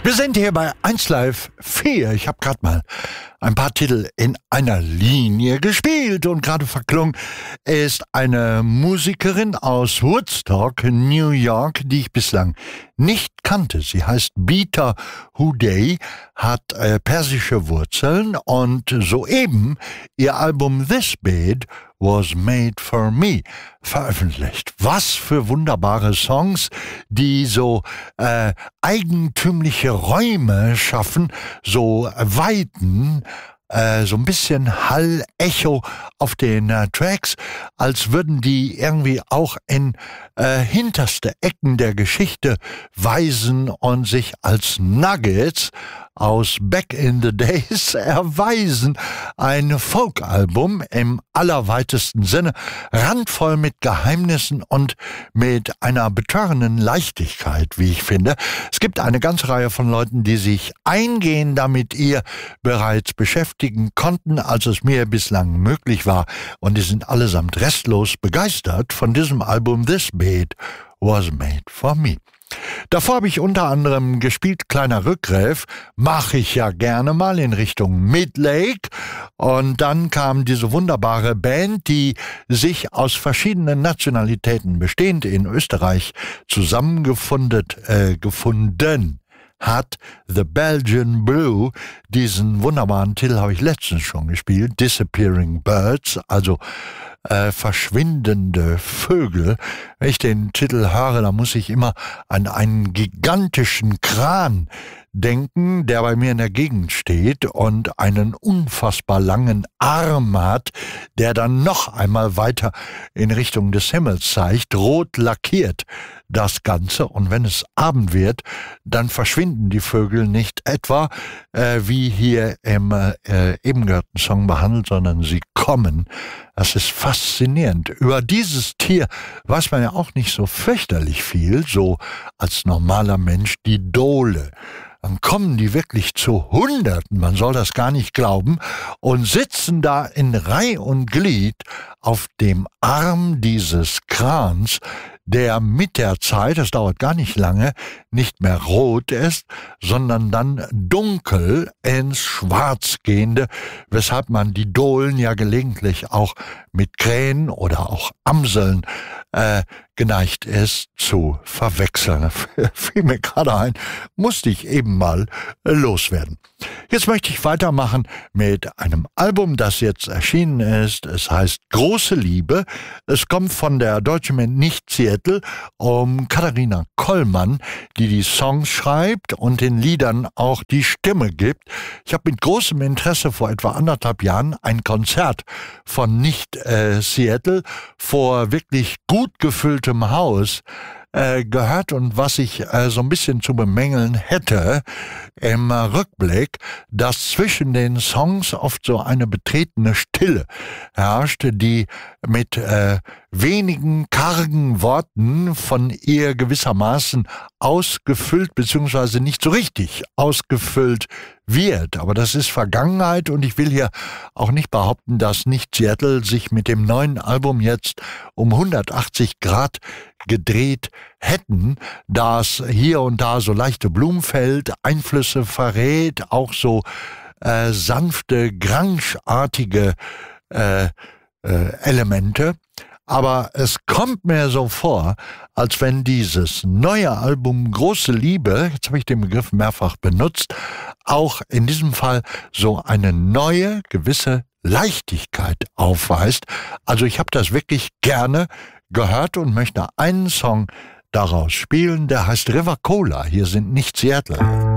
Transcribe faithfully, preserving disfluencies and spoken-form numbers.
Wir sind hier bei eins Live vier. Ich habe gerade mal ein paar Titel in einer Linie gespielt und gerade verklungen ist eine Musikerin aus Woodstock, New York, die ich bislang nicht kannte. Sie heißt Beta Houday, hat äh, persische Wurzeln und soeben ihr Album This Bed Was Made for Me veröffentlicht. Was für wunderbare Songs, die so äh, eigentümliche Räume schaffen, so Weiten, äh, so ein bisschen Hall-Echo auf den äh, Tracks, als würden die irgendwie auch in äh, hinterste Ecken der Geschichte weisen und sich als Nuggets aus Back in the Days erweisen. Ein Folkalbum im allerweitesten Sinne, randvoll mit Geheimnissen und mit einer betörenden Leichtigkeit, wie ich finde. Es gibt eine ganze Reihe von Leuten, die sich eingehend damit ihr bereits beschäftigen konnten, als es mir bislang möglich war, und die sind allesamt restlos begeistert von diesem Album This Bed Was Made for Me. Davor habe ich unter anderem gespielt, kleiner Rückgriff, mache ich ja gerne mal in Richtung Midlake, und dann kam diese wunderbare Band, die sich aus verschiedenen Nationalitäten bestehend in Österreich zusammengefunden äh, gefunden hat, The Belgian Blue. Diesen wunderbaren Titel habe ich letztens schon gespielt, Disappearing Birds, also Äh, verschwindende Vögel. Wenn ich den Titel höre, dann muss ich immer an einen gigantischen Kran denken, der bei mir in der Gegend steht und einen unfassbar langen Arm hat, der dann noch einmal weiter in Richtung des Himmels zeigt, rot lackiert das Ganze, und wenn es Abend wird, dann verschwinden die Vögel nicht etwa, äh, wie hier im äh, eben gehörten Song behandelt, sondern sie kommen. Das ist faszinierend. Über dieses Tier weiß man ja auch nicht so fürchterlich viel, so als normaler Mensch, die Dole. Dann kommen die wirklich zu Hunderten, man soll das gar nicht glauben, und sitzen da in Reih und Glied auf dem Arm dieses Krans, der mit der Zeit, das dauert gar nicht lange, nicht mehr rot ist, sondern dann dunkel ins Schwarz gehende, weshalb man die Dohlen ja gelegentlich auch mit Krähen oder auch Amseln äh, geneigt ist zu verwechseln. Fiel mir gerade ein, musste ich eben mal äh, loswerden. Jetzt möchte ich weitermachen mit einem Album, das jetzt erschienen ist. Es heißt Große Liebe. Es kommt von der deutschen Band Nicht Seattle um Katharina Kollmann, die die Songs schreibt und den Liedern auch die Stimme gibt. Ich habe mit großem Interesse vor etwa anderthalb Jahren ein Konzert von Nicht äh, Seattle vor wirklich gut gefülltem Haus äh, gehört, und was ich äh, so ein bisschen zu bemängeln hätte im äh, Rückblick, dass zwischen den Songs oft so eine betretene Stille herrschte, die mit äh, wenigen kargen Worten von ihr gewissermaßen ausgefüllt bzw. nicht so richtig ausgefüllt wird. Aber das ist Vergangenheit, und ich will hier auch nicht behaupten, dass Nicht Seattle sich mit dem neuen Album jetzt um hundertachtzig Grad gedreht hätten, da es hier und da so leichte Blumfeld Einflüsse verrät, auch so äh, sanfte, grunge-artige äh, äh, Elemente. Aber es kommt mir so vor, als wenn dieses neue Album Große Liebe, jetzt habe ich den Begriff mehrfach benutzt, auch in diesem Fall so eine neue, gewisse Leichtigkeit aufweist. Also ich habe das wirklich gerne gehört und möchte einen Song daraus spielen, der heißt River Cola. Hier sind Nicht Seattle.